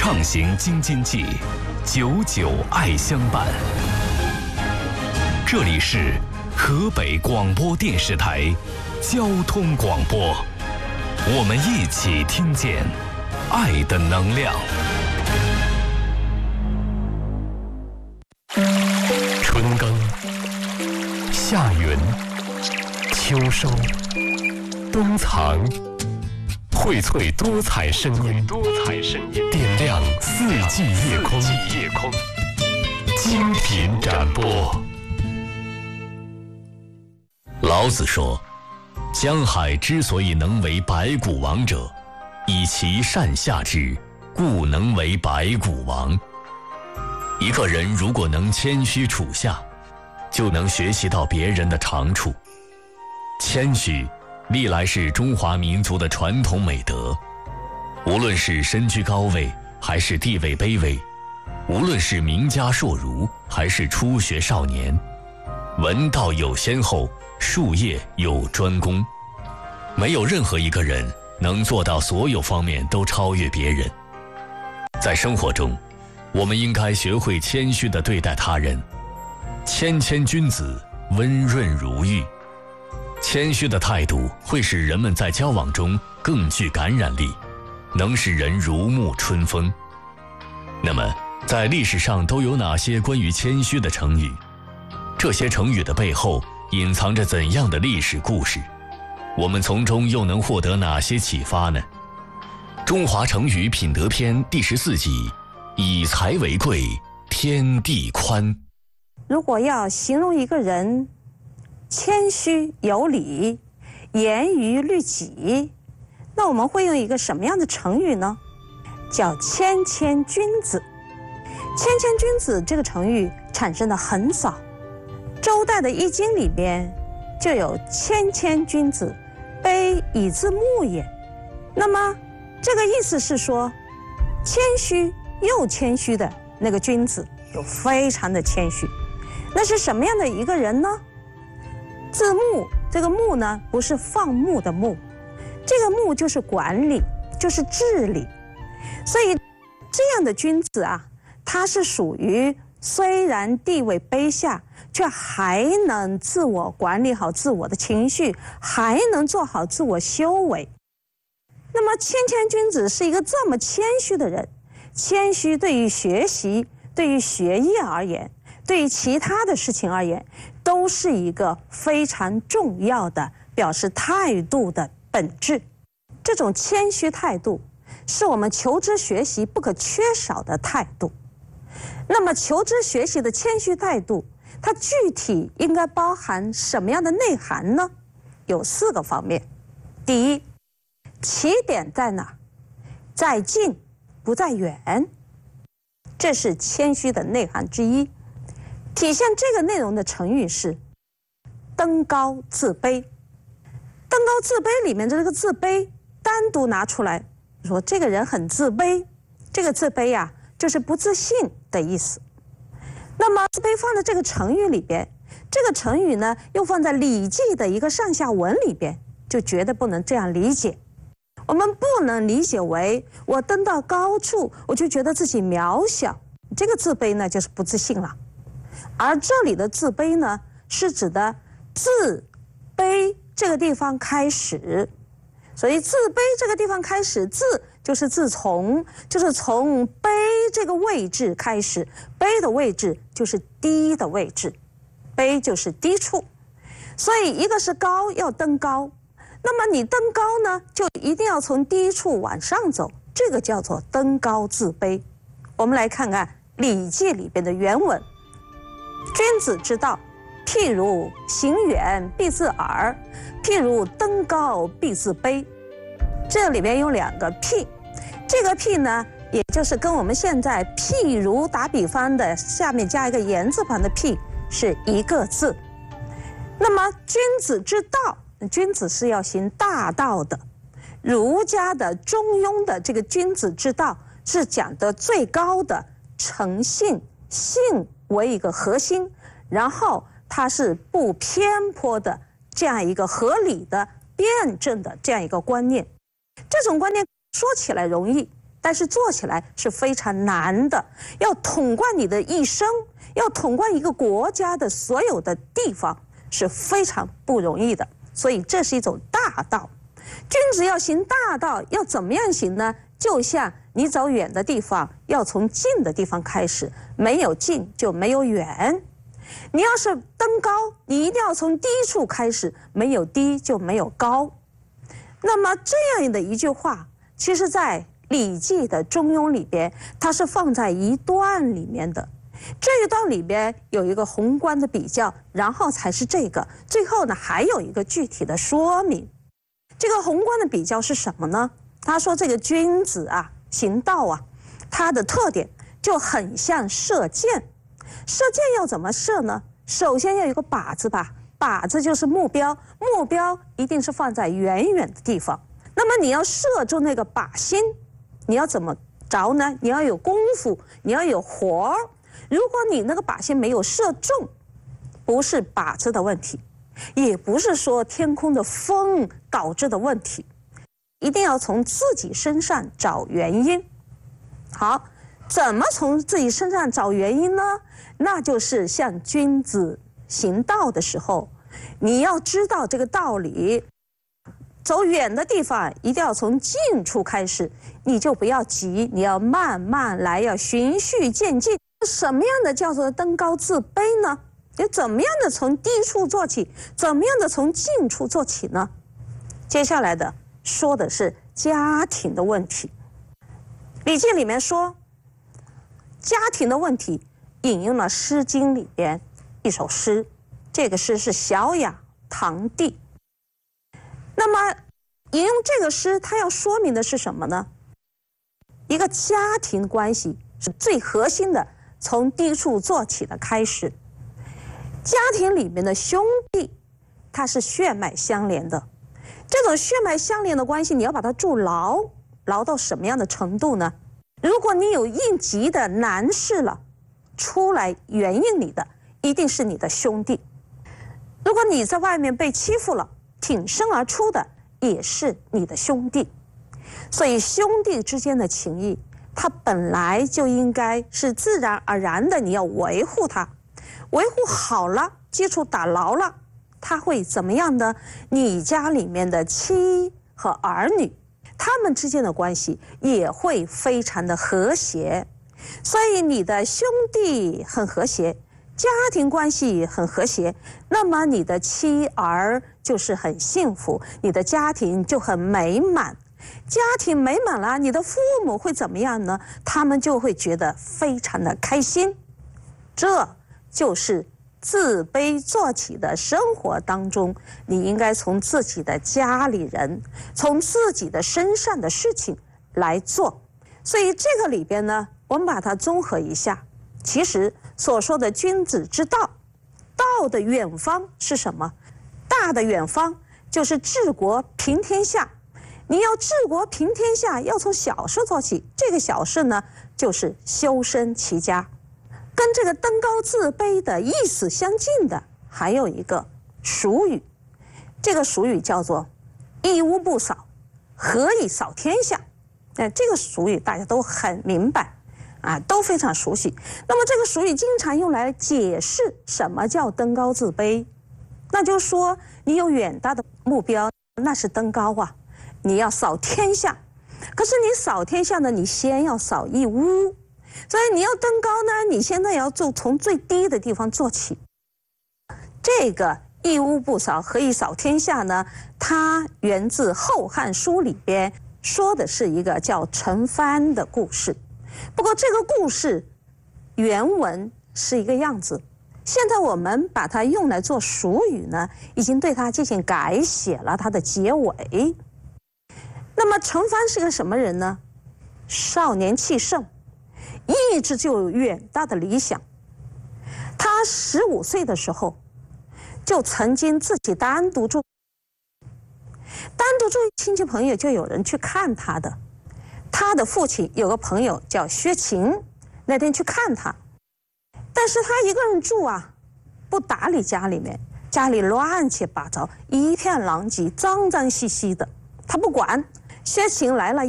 畅行京津冀，久久爱相伴。这里是河北广播电视台交通广播，我们一起听见爱的能量。春耕、夏耘、秋收、冬藏，荟萃多彩声音，点亮四季夜空，精品展播。老子说，江海之所以能为百谷王者，以其善下之，故能为百谷王。一个人如果能谦虚处下，就能学习到别人的长处。谦虚历来是中华民族的传统美德，无论是身居高位还是地位卑微，无论是名家硕儒还是初学少年，文道有先后，术业有专攻，没有任何一个人能做到所有方面都超越别人。在生活中，我们应该学会谦虚地对待他人，谦谦君子，温润如玉。谦虚的态度会使人们在交往中更具感染力，能使人如沐春风。那么，在历史上都有哪些关于谦虚的成语？这些成语的背后隐藏着怎样的历史故事？我们从中又能获得哪些启发呢？中华成语品德篇第14集，以才为贵，天地宽。 如果要形容一个人谦虚有礼，严于律己，那我们会用一个什么样的成语呢？叫谦谦君子。谦谦君子这个成语产生的很早，周代的易经里边就有谦谦君子，卑以自牧也。那么这个意思是说，谦虚又谦虚的那个君子就非常的谦虚。那是什么样的一个人呢？自牧，这个牧呢，不是放牧的牧，这个牧就是管理，就是治理。所以这样的君子啊，他是属于虽然地位卑下，却还能自我管理好自我的情绪，还能做好自我修为。那么谦谦君子是一个这么谦虚的人，谦虚对于学习，对于学业而言，对于其他的事情而言，都是一个非常重要的表示态度的本质。这种谦虚态度是我们求知学习不可缺少的态度。那么求知学习的谦虚态度，它具体应该包含什么样的内涵呢？有4个方面。第一，起点在哪？在近，不在远。这是谦虚的内涵之一。体现这个内容的成语是登高自卑。登高自卑里面的这个自卑单独拿出来说，这个人很自卑。这个自卑呀，就是不自信的意思。那么自卑放在这个成语里边，这个成语呢又放在《礼记》的一个上下文里边，就绝对不能这样理解。我们不能理解为我登到高处，我就觉得自己渺小，这个自卑呢就是不自信了。而这里的自卑呢，是指的自卑这个地方开始。所以自卑这个地方开始，自就是自从，就是从卑这个位置开始，卑的位置就是低的位置，卑就是低处。所以一个是高，要登高，那么你登高呢，就一定要从低处往上走，这个叫做登高自卑。我们来看看《礼记》里边的原文：君子之道，譬如行远必自耳，譬如登高必自卑。这里边有2个譬，这个譬呢，也就是跟我们现在譬如打比方的下面加一个言字旁的譬是一个字。那么君子之道，君子是要行大道的，儒家的中庸的这个君子之道是讲的最高的诚信，信为一个核心，然后它是不偏颇的这样一个合理的辩证的这样一个观念。这种观念说起来容易， 但是做起来是非常难的，要统贯你的一生，要统贯一个国家的所有的地方是非常不容易的。所以这是一种大道。君子要行大道，要怎么样行呢？就像你走远的地方，要从近的地方开始，没有近就没有远。你要是登高，你一定要从低处开始，没有低就没有高。那么这样的一句话，其实在《礼记》的《中庸》里边，它是放在一段里面的。这一段里边有一个宏观的比较，然后才是这个，最后呢还有一个具体的说明。这个宏观的比较是什么呢？他说这个君子啊，行道啊，它的特点就很像射箭。射箭要怎么射呢？首先要有一个靶子吧，靶子就是目标，目标一定是放在远远的地方。那么你要射中那个靶心，你要怎么着呢？你要有功夫，你要有活儿。如果你那个靶心没有射中，不是靶子的问题，也不是说天空的风导致的问题，一定要从自己身上找原因。好，怎么从自己身上找原因呢？那就是像君子行道的时候，你要知道这个道理。走远的地方一定要从近处开始，你就不要急，你要慢慢来，要循序渐进。什么样的叫做登高自卑呢？你怎么样的从低处做起？怎么样的从近处做起呢？接下来的说的是家庭的问题。《礼记》里面说家庭的问题，引用了《诗经》里边一首诗，这个诗是小雅堂弟。那么引用这个诗，它要说明的是什么呢？一个家庭关系是最核心的，从低处做起的开始。家庭里面的兄弟，它是血脉相连的。这种血脉相连的关系，你要把它筑牢，牢到什么样的程度呢？如果你有应急的难事了，出来援应你的一定是你的兄弟。如果你在外面被欺负了，挺身而出的也是你的兄弟。所以兄弟之间的情谊，它本来就应该是自然而然的，你要维护它，维护好了，基础打牢了，它会怎么样呢？你家里面的妻和儿女，他们之间的关系也会非常的和谐。所以你的兄弟很和谐，家庭关系很和谐，那么你的妻儿就是很幸福，你的家庭就很美满。家庭美满了，你的父母会怎么样呢？他们就会觉得非常的开心。这就是自卑做起的生活当中，你应该从自己的家里人，从自己的身上的事情来做。所以这个里边呢，我们把它综合一下，其实所说的君子之道，道的远方是什么？大的远方就是治国平天下。你要治国平天下，要从小事做起。这个小事呢，就是修身齐家。跟这个登高自卑的意思相近的，还有一个俗语。这个俗语叫做“一屋不扫，何以扫天下”。这个俗语大家都很明白啊，都非常熟悉。那么这个俗语经常用来解释什么叫登高自卑。那就是说，你有远大的目标，那是登高啊。你要扫天下，可是你扫天下呢，你先要扫一屋，所以你要登高呢，你现在要从最低的地方做起。这个一屋不扫，何以扫天下呢？它源自《后汉书》里边说的是一个叫陈蕃的故事。不过这个故事原文是一个样子，现在我们把它用来做俗语呢，已经对它进行改写了它的结尾。那么陈蕃是个什么人呢？少年气盛，一直就有远大的理想。他15岁的时候，就曾经自己单独住，亲戚朋友就有人去看他的。他的父亲有个朋友叫薛勤，那天去看他，但是他一个人住啊，不打理家里面，家里乱七八糟，一片狼藉，脏脏兮兮的，他不管。薛勤来了